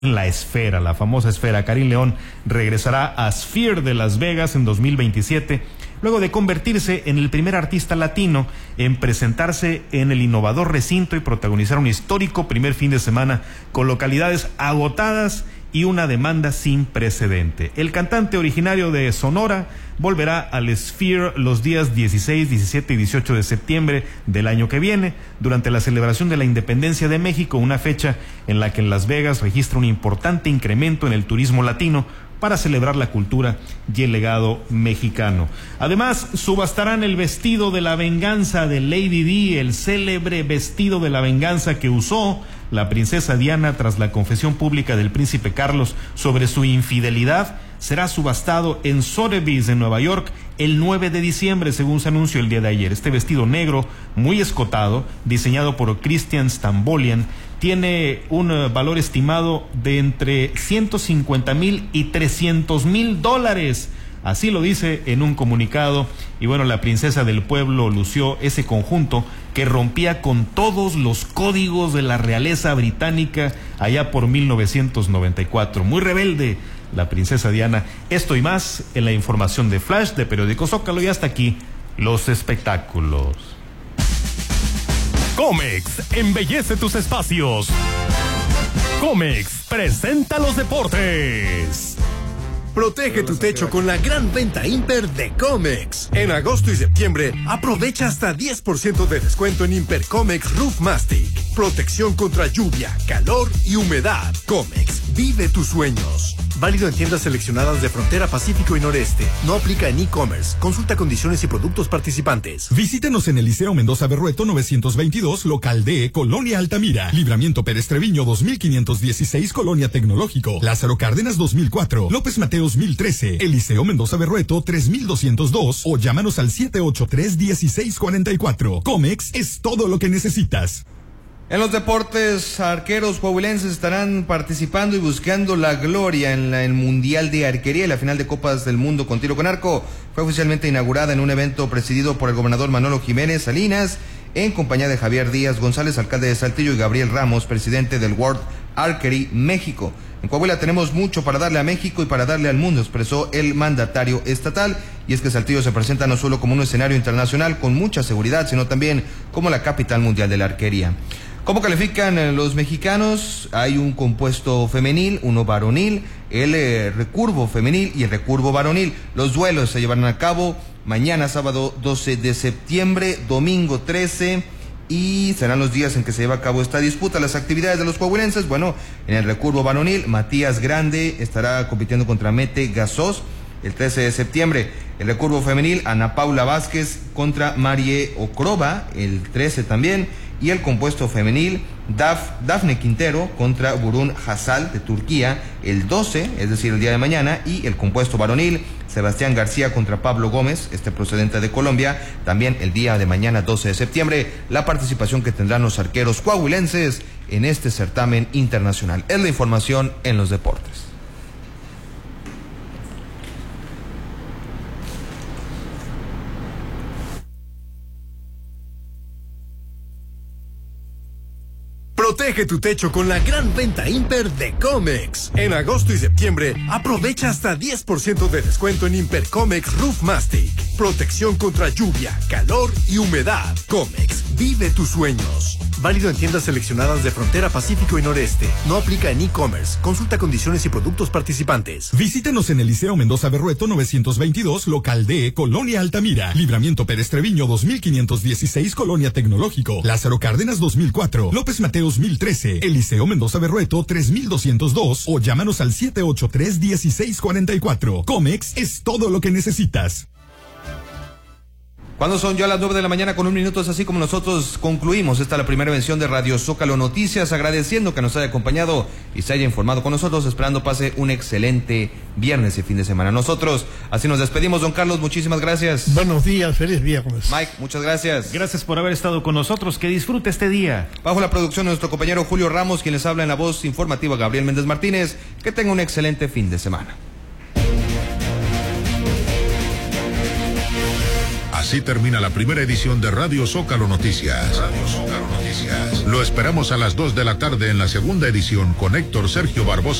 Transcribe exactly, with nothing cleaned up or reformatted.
La Esfera, la famosa Esfera. Karim León regresará a Sphere de Las Vegas en dos mil veintisiete, luego de convertirse en el primer artista latino en presentarse en el innovador recinto y protagonizar un histórico primer fin de semana con localidades agotadas y una demanda sin precedente. El cantante originario de Sonora volverá al Sphere los días dieciséis, diecisiete y dieciocho de septiembre del año que viene, durante la celebración de la Independencia de México, una fecha en la que en Las Vegas registra un importante incremento en el turismo latino para celebrar la cultura y el legado mexicano. Además, subastarán el vestido de la venganza de Lady Di, el célebre vestido de la venganza que usó la princesa Diana tras la confesión pública del príncipe Carlos sobre su infidelidad. Será subastado en Sotheby's, en Nueva York, el nueve de diciembre, según se anunció el día de ayer. Este vestido negro, muy escotado, diseñado por Christian Stambolian, tiene un uh, valor estimado de entre ciento cincuenta mil y trescientos mil dólares. Así lo dice en un comunicado. Y bueno, la princesa del pueblo lució ese conjunto que rompía con todos los códigos de la realeza británica allá por mil novecientos noventa y cuatro. Muy rebelde la princesa Diana. Esto y más en la información de Flash de Periódico Zócalo, y hasta aquí los espectáculos. Comex embellece tus espacios. Comex presenta los deportes. Protege tu techo con la gran venta Imper de Comex. En agosto y septiembre, aprovecha hasta diez por ciento de descuento en Imper Comex Roof Mastic. Protección contra lluvia, calor y humedad. Comex, vive tus sueños. Válido en tiendas seleccionadas de Frontera Pacífico y Noreste. No aplica en e-commerce. Consulta condiciones y productos participantes. Visítenos en el Liceo Mendoza Berrueto novecientos veintidós, local D, Colonia Altamira. Libramiento Pérez Treviño dos mil quinientos dieciséis, Colonia Tecnológico. Lázaro Cárdenas dos mil cuatro. López Mateos mil trece. El Liceo Mendoza Berrueto tres mil doscientos dos. O llámanos al siete ocho tres, dieciséis cuarenta y cuatro. Comex es todo lo que necesitas. En los deportes, arqueros coahuilenses estarán participando y buscando la gloria en la, el Mundial de Arquería. Y la final de Copas del Mundo con tiro con arco fue oficialmente inaugurada en un evento presidido por el gobernador Manolo Jiménez Salinas, en compañía de Javier Díaz González, alcalde de Saltillo, y Gabriel Ramos, presidente del World Archery México. En Coahuila tenemos mucho para darle a México y para darle al mundo, expresó el mandatario estatal. Y es que Saltillo se presenta no solo como un escenario internacional con mucha seguridad, sino también como la capital mundial de la arquería. ¿Cómo califican los mexicanos? Hay un compuesto femenil, uno varonil, el eh, recurvo femenil y el recurvo varonil. Los duelos se llevarán a cabo mañana, sábado doce de septiembre, domingo trece, y serán los días en que se lleva a cabo esta disputa. Las actividades de los coahuilenses, bueno, en el recurvo varonil, Matías Grande estará compitiendo contra Mete Gasós el trece de septiembre. El recurvo femenil, Ana Paula Vázquez contra Marie Ocroba el trece también. Y el compuesto femenil, Daf, Dafne Quintero contra Burun Hazal de Turquía el doce, es decir, el día de mañana. Y el compuesto varonil, Sebastián García contra Pablo Gómez, este procedente de Colombia, también el día de mañana, doce de septiembre. La participación que tendrán los arqueros coahuilenses en este certamen internacional. Es la información en los deportes. Protege tu techo con la gran venta Imper de Comex. En agosto y septiembre, aprovecha hasta diez por ciento de descuento en Imper Comex Roof Mastic. Protección contra lluvia, calor y humedad. Comex, vive tus sueños. Válido en tiendas seleccionadas de Frontera Pacífico y Noreste. No aplica en e-commerce. Consulta condiciones y productos participantes. Visítenos en el Liceo Mendoza Berrueto novecientos veintidós, local D, Colonia Altamira. Libramiento Pérez Treviño dos mil quinientos dieciséis, Colonia Tecnológico. Lázaro Cárdenas dos mil cuatro. López Mateos mil trece. El Liceo Mendoza Berrueto tres mil doscientos dos. O llámanos al siete ocho tres, dieciséis cuarenta y cuatro. Comex es todo lo que necesitas. Cuando son ya las nueve de la mañana con un minuto, es así como nosotros concluimos esta la primera edición de Radio Zócalo Noticias, agradeciendo que nos haya acompañado y se haya informado con nosotros, esperando pase un excelente viernes y fin de semana. Nosotros así nos despedimos, don Carlos, muchísimas gracias. Buenos días, feliz viernes. Mike, muchas gracias. Gracias por haber estado con nosotros, que disfrute este día. Bajo la producción de nuestro compañero Julio Ramos, quien les habla en la voz informativa Gabriel Méndez Martínez, que tenga un excelente fin de semana. Así termina la primera edición de Radio Zócalo Noticias. Radio Zócalo Noticias. Lo esperamos a las dos de la tarde en la segunda edición con Héctor Sergio Barbosa